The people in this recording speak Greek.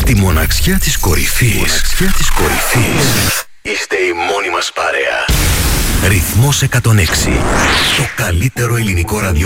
Στη μοναξιά της κορυφής. Είστε η μόνη μας παρέα. Ρυθμός 106. Το καλύτερο ελληνικό ραδιόφωνο.